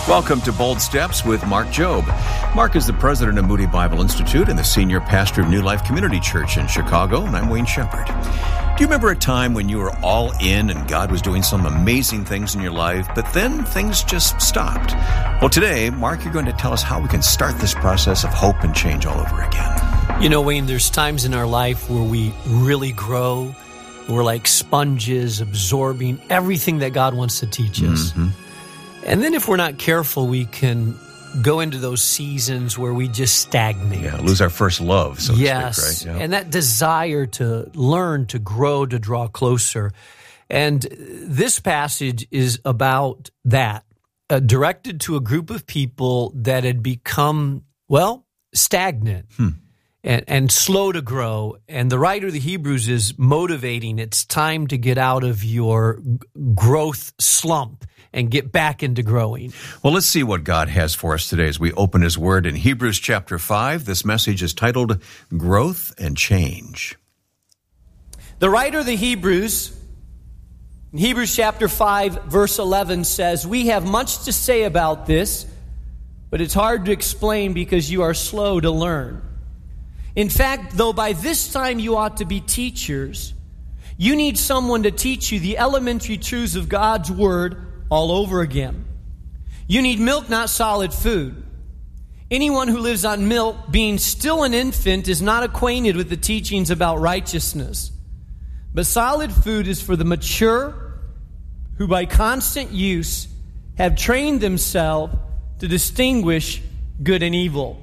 Welcome to Bold Steps with Mark Jobe. Mark is the president of Moody Bible Institute and the senior pastor of New Life Community Church in Chicago, and I'm Wayne Shepherd. Do you remember a time when you were all in and God was doing some amazing things in your life, but then things just stopped? Well, today, Mark, you're going to tell us how we can start this process of hope and change all over again. You know, Wayne, there's times in our life where we really grow. We're like sponges absorbing everything that God wants to teach us. Mm-hmm. And then if we're not careful, we can go into those seasons where we just stagnate. Yeah, lose our first love, so to speak, right? Yeah. And that desire to learn, to grow, to draw closer. And this passage is about that, directed to a group of people that had become, stagnant. And slow to grow. And the writer of the Hebrews is motivating. It's time to get out of your growth slump and get back into growing. Well, let's see what God has for us today as we open His Word in Hebrews chapter 5. This message is titled Growth and Change. The writer of the Hebrews, in Hebrews chapter 5, verse 11 says, "We have much to say about this, but it's hard to explain because you are slow to learn. In fact, though by this time you ought to be teachers, you need someone to teach you the elementary truths of God's Word all over again. You need milk, not solid food. Anyone who lives on milk, being still an infant, is not acquainted with the teachings about righteousness. But solid food is for the mature, who by constant use have trained themselves to distinguish good and evil."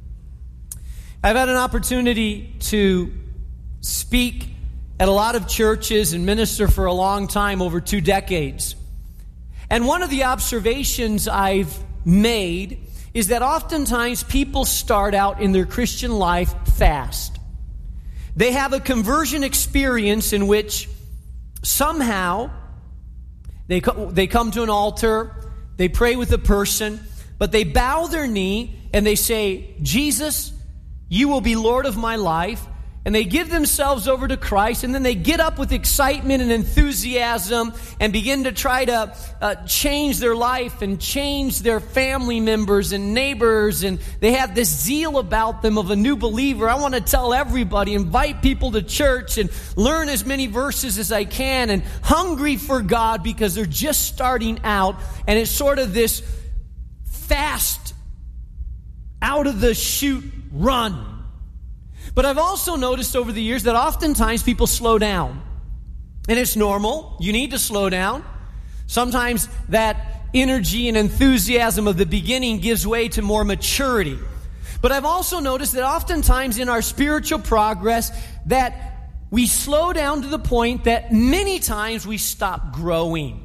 I've had an opportunity to speak at a lot of churches and minister for a long time, over 2 decades. And one of the observations I've made is that oftentimes people start out in their Christian life fast. They have a conversion experience in which somehow they come to an altar, they pray with a person, but they bow their knee and they say, "Jesus, you will be Lord of my life," and they give themselves over to Christ, and then they get up with excitement and enthusiasm and begin to try to change their life and change their family members and neighbors, and they have this zeal about them of a new believer. I want to tell everybody, invite people to church and learn as many verses as I can, and hungry for God because they're just starting out, and it's sort of this fast, out of the chute run. But I've also noticed over the years that oftentimes people slow down. And it's normal. You need to slow down. Sometimes that energy and enthusiasm of the beginning gives way to more maturity. But I've also noticed that oftentimes in our spiritual progress that we slow down to the point that many times we stop growing.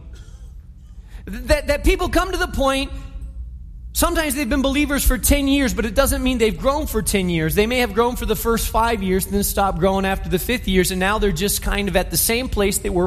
That people come to the point. Sometimes they've been believers for 10 years, but it doesn't mean they've grown for 10 years. They may have grown for the first 5 years and then stopped growing after the 5th years, and now they're just kind of at the same place they were